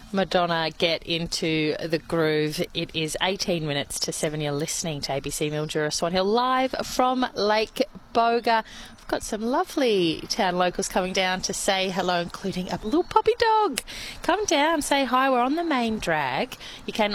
Madonna get into the groove. It is 18 minutes to 7. You're listening to ABC Mildura Swan Hill live from Lake Boga. We've got some lovely town locals coming down to say hello, including a little puppy dog. Come down, say hi. We're on the main drag. You can